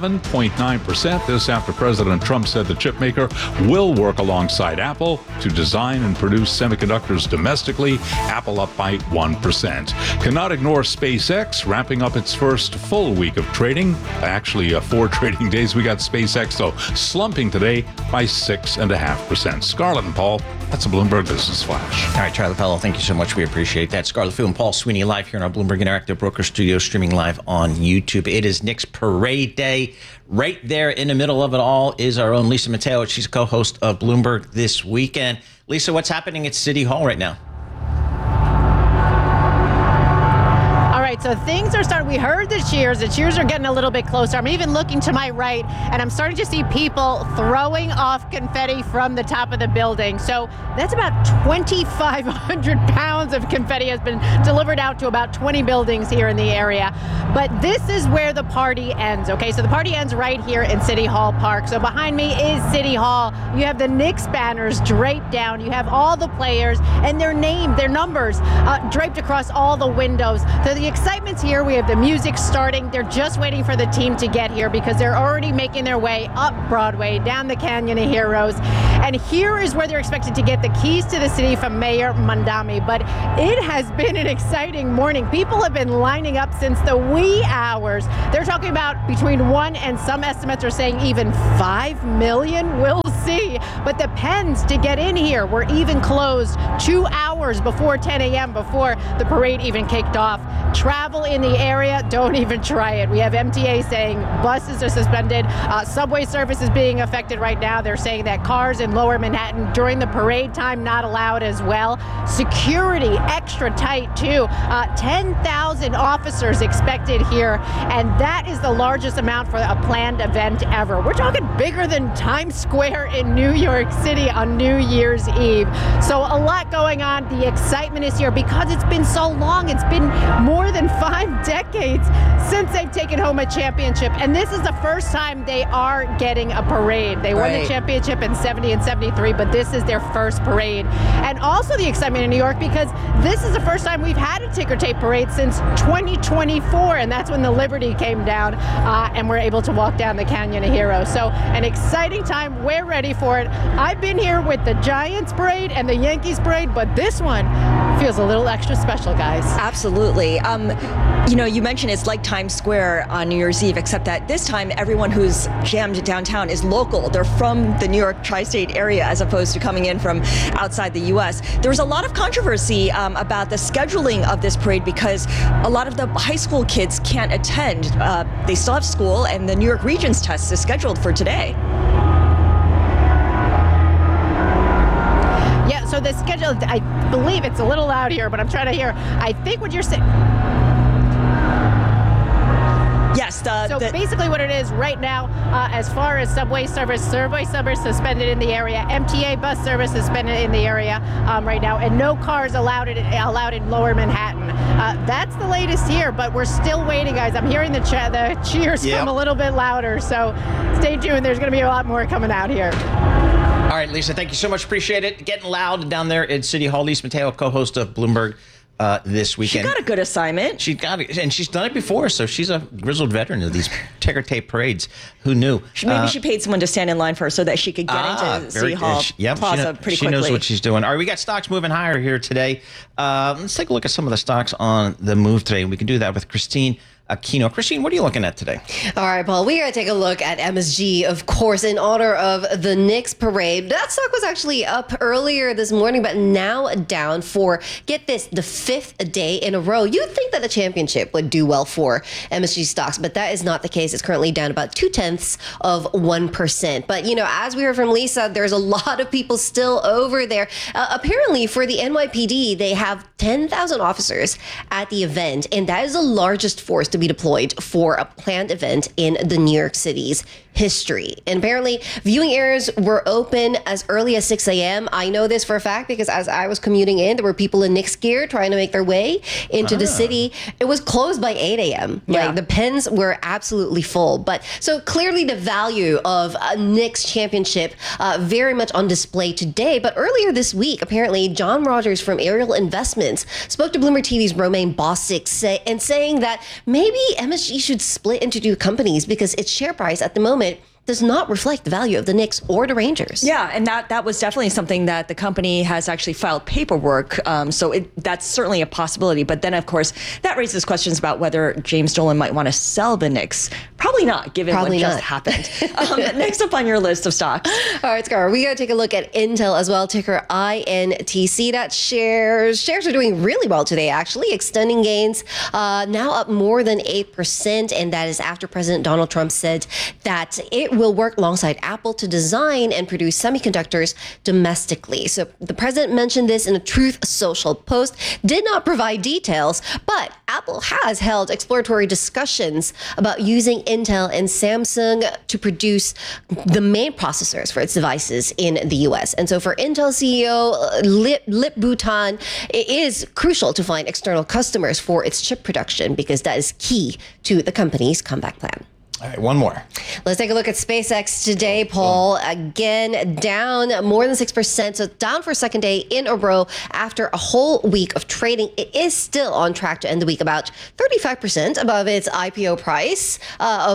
7.9%. This after President Trump said the chip maker will work alongside Apple to design and produce semiconductors domestically. Apple up by 1%. Cannot ignore SpaceX wrapping up its first full week of trading. Actually, 4 trading days. We got SpaceX, though, slumping today by 6.5%. Scarlett and Paul, that's a Bloomberg Business Flash. All right, Charlie Pellet, thank you so much. We appreciate that. Scarlett Fu and Paul Sweeney live here in our Bloomberg Interactive Broker Studio, streaming live on YouTube. It is Knicks Parade Day. Right there in the middle of it all is our own Lisa Mateo. She's a co-host of Bloomberg This Weekend. Lisa, what's happening at City Hall right now? All right, right, so things are starting. We heard the cheers. The cheers are getting a little bit closer. I'm even looking to my right, and I'm starting to see people throwing off confetti from the top of the building. So that's about 2,500 pounds of confetti has been delivered out to about 20 buildings here in the area. But this is where the party ends, okay? So the party ends right here in City Hall Park. So behind me is City Hall. You have the Knicks banners draped down. You have all the players and their name, their numbers draped across all the windows. So the excitement's here. We have the music starting. They're just waiting for the team to get here because they're already making their way up Broadway, down the Canyon of Heroes. And here is where they're expected to get the keys to the city from Mayor Mamdani. But it has been an exciting morning. People have been lining up since the wee hours. They're talking about between 1 and some estimates are saying even 5 million. We'll see. But the pens to get in here were even closed 2 hours before 10 a.m., before the parade even kicked off. Travel in the area, don't even try it. We have MTA saying buses are suspended. Subway service is being affected right now. They're saying that cars in Lower Manhattan during the parade time not allowed as well. Security extra tight too. 10,000 officers expected here, and that is the largest amount for a planned event ever. We're talking bigger than Times Square in New York City on New Year's Eve. So a lot going on. The excitement is here because it's been so long. It's been more than 5 decades since they've taken home a championship, and this is the first time they are getting a parade. They won the championship in 70 and 73, but this is their first parade. And also the excitement in New York because this is the first time we've had a ticker tape parade since 2024, and that's when the Liberty came down and we're able to walk down the Canyon of Heroes. So an exciting time. We're ready for it. I've been here with the Giants parade and the Yankees parade, but this one feels a little extra special, guys. Absolutely. You know, you mentioned it's like Times Square on New Year's Eve, except that this time everyone who's jammed downtown is local. They're from the New York tri-state area as opposed to coming in from outside the U.S. There was a lot of controversy about the scheduling of this parade because a lot of the high school kids can't attend. They still have school, and the New York Regents test is scheduled for today. Yeah, so the schedule, I believe it's a little loud here, but I'm trying to hear. I think what you're saying. Yes. So basically what it is right now, as far as subway service suspended in the area, MTA bus service suspended in the area right now, and no cars allowed in Lower Manhattan. That's the latest here, but we're still waiting, guys. I'm hearing the cheers come a little bit louder, so stay tuned. There's going to be a lot more coming out here. All right, Lisa, thank you so much. Appreciate it. Getting loud down there at City Hall. Lisa Mateo, co-host of Bloomberg this weekend. She got a good assignment. She got it, and she's done it before, so she's a grizzled veteran of these ticker tape parades. Who knew? Maybe she paid someone to stand in line for her so that she could get into City Hall Plaza pretty quickly. She knows what she's doing. All right, we got stocks moving higher here today. Let's take a look at some of the stocks on the move today. We can do that with Christine Aquino. Christine, what are you looking at today? All right, Paul, we got to take a look at MSG, of course, in honor of the Knicks parade. That stock was actually up earlier this morning, but now down for, get this, the 5th day in a row. You'd think that the championship would do well for MSG stocks, but that is not the case. It's currently down about 0.2%. But, you know, as we heard from Lisa, there's a lot of people still over there. Apparently, for the NYPD, they have 10,000 officers at the event, and that is the largest force to be deployed for a planned event in the New York City's history. And apparently viewing areas were open as early as 6 a.m. I know this for a fact because as I was commuting in, there were people in Knicks gear trying to make their way into the city. It was closed by 8 a.m. Yeah. Like the pens were absolutely full. But so clearly the value of a Knicks championship very much on display today. But earlier this week, apparently John Rogers from Ariel Investments spoke to Bloomberg TV's Romaine Bostick saying that maybe MSG should split into 2 companies because its share price at the moment does not reflect the value of the Knicks or the Rangers. Yeah, and that was definitely something that the company has actually filed paperwork. So that's certainly a possibility. But then, of course, that raises questions about whether James Dolan might want to sell the Knicks. Probably not, given what just happened. Next up on your list of stocks. All right, Scar, we got to take a look at Intel as well, ticker INTC. That shares are doing really well today, actually, extending gains, now up more than 8%. And that is after President Donald Trump said that it it will work alongside Apple to design and produce semiconductors domestically. So the president mentioned this in a Truth Social post, did not provide details, but Apple has held exploratory discussions about using Intel and Samsung to produce the main processors for its devices in the US. And so for Intel CEO Lip Bhutan, it is crucial to find external customers for its chip production because that is key to the company's comeback plan. All right, one more. Let's take a look at SpaceX today, Paul. Again, down more than 6%, so down for a second day in a row after a whole week of trading. It is still on track to end the week about 35% above its IPO price of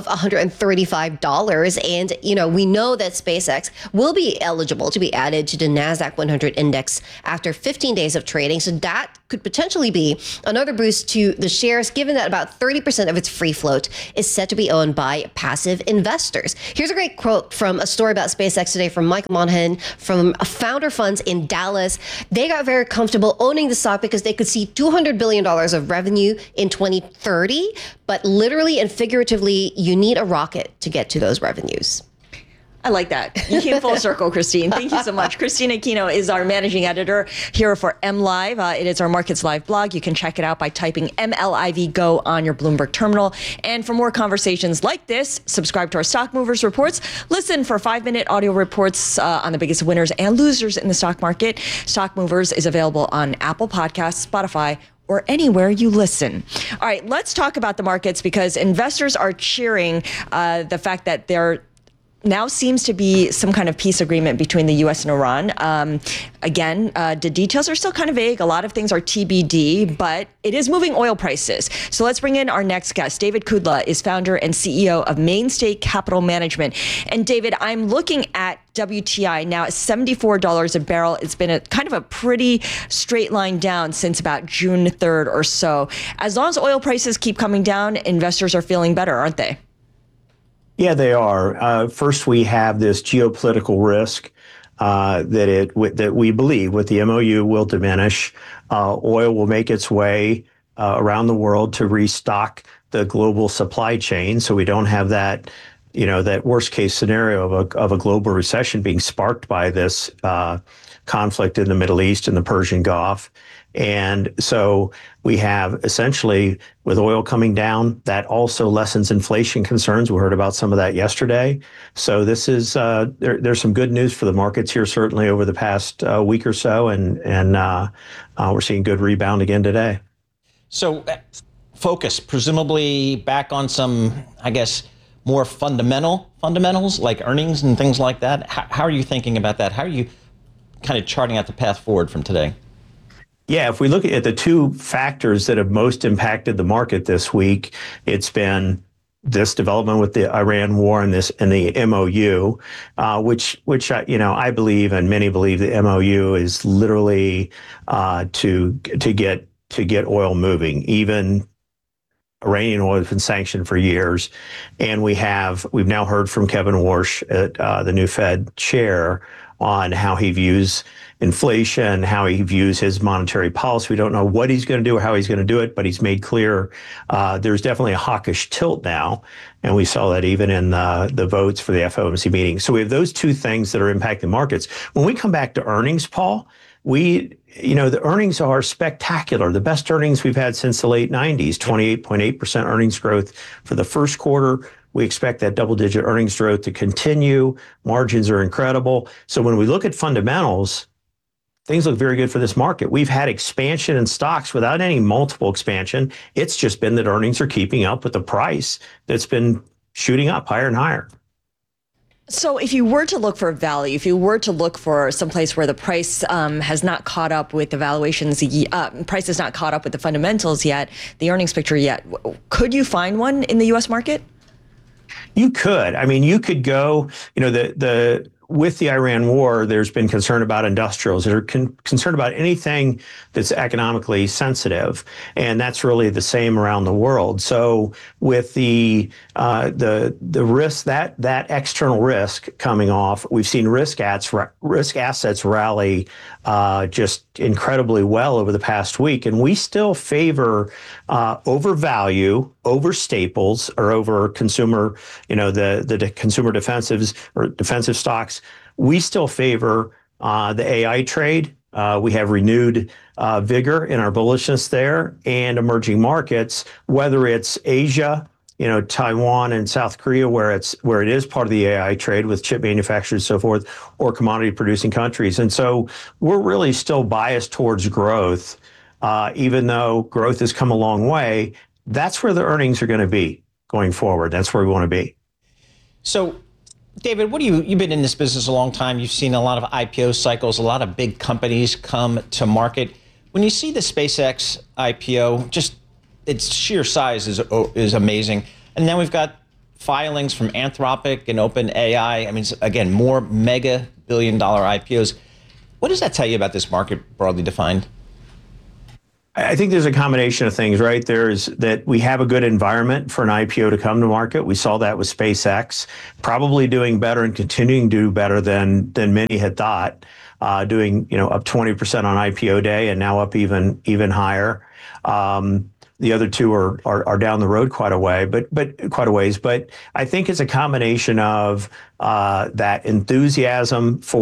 $135. And, we know that SpaceX will be eligible to be added to the NASDAQ 100 index after 15 days of trading. So that could potentially be another boost to the shares, given that about 30% of its free float is set to be owned by passive investors. Here's a great quote from a story about SpaceX today from Michael Monahan from Founder Funds in Dallas. They got very comfortable owning the stock because they could see $200 billion of revenue in 2030, but literally and figuratively, you need a rocket to get to those revenues. I like that. You came full circle, Christine. Thank you so much. Christine Aquino is our managing editor here for MLive. It is our Markets Live blog. You can check it out by typing MLIV Go on your Bloomberg terminal. And for more conversations like this, subscribe to our Stock Movers reports. Listen for 5-minute audio reports on the biggest winners and losers in the stock market. Stock Movers is available on Apple Podcasts, Spotify, or anywhere you listen. All right, let's talk about the markets because investors are cheering the fact that they're now seems to be some kind of peace agreement between the U.S. and Iran. Again, the details are still kind of vague. A lot of things are TBD, but it is moving oil prices. So let's bring in our next guest. David Kudla is founder and CEO of Mainstay Capital Management. And David, I'm looking at WTI now at $74 a barrel. It's been a kind of a pretty straight line down since about June 3rd or so. As long as oil prices keep coming down, investors are feeling better, aren't they? Yeah, they are. First, we have this geopolitical risk that we believe with the MOU will diminish. Oil will make its way around the world to restock the global supply chain, so we don't have that, that worst case scenario of a global recession being sparked by this conflict in the Middle East and the Persian Gulf. And so we have essentially, with oil coming down, that also lessens inflation concerns. We heard about some of that yesterday. So this is there's some good news for the markets here, certainly over the past week or so, and we're seeing good rebound again today. So focus, presumably back on some, I guess, more fundamentals like earnings and things like that. How are you thinking about that? How are you kind of charting out the path forward from today? Yeah, if we look at the two factors that have most impacted the market this week, it's been this development with the Iran war and the MOU, which I believe and many believe the MOU is literally to get oil moving. Even Iranian oil has been sanctioned for years, and we've now heard from Kevin Warsh, the new Fed chair, on how he views inflation, how he views his monetary policy. We don't know what he's going to do or how he's going to do it, but he's made clear there's definitely a hawkish tilt now. And we saw that even in the votes for the FOMC meeting. So we have those two things that are impacting markets. When we come back to earnings, Paul, the earnings are spectacular. The best earnings we've had since the late 90s, 28.8% earnings growth for the first quarter. We expect that double-digit earnings growth to continue. Margins are incredible. So when we look at fundamentals, things look very good for this market. We've had expansion in stocks without any multiple expansion. It's just been that earnings are keeping up with the price that's been shooting up higher and higher. So if you were to look for value, if you were to look for some place where the price has not caught up with the valuations, price has not caught up with the fundamentals yet, the earnings picture yet, could you find one in the U.S. market? You could. I mean, you could go, with the Iran war, there's been concern about industrials that are concerned about anything that's economically sensitive, and that's really the same around the world. So with the risk, that external risk coming off, we've seen risk assets rally just incredibly well over the past week, and we still favor over value over staples or over consumer, the consumer defensives or defensive stocks, we still favor the AI trade. We have renewed vigor in our bullishness there, and emerging markets, whether it's Asia, Taiwan and South Korea, where it is part of the AI trade with chip manufacturers and so forth, or commodity producing countries. And so we're really still biased towards growth, even though growth has come a long way. That's where the earnings are going to be going forward. That's where we want to be. So, David, you've been in this business a long time. You've seen a lot of IPO cycles, a lot of big companies come to market. When you see the SpaceX IPO, just its sheer size is amazing. And then we've got filings from Anthropic and OpenAI. I mean, again, more mega billion-dollar IPOs. What does that tell you about this market, broadly defined? I think there's a combination of things, right? There's that we have a good environment for an IPO to come to market. We saw that with SpaceX, probably doing better and continuing to do better than many had thought, doing up 20% on IPO day and now up even higher. The other two are down the road quite a way, but quite a ways. But I think it's a combination of that enthusiasm for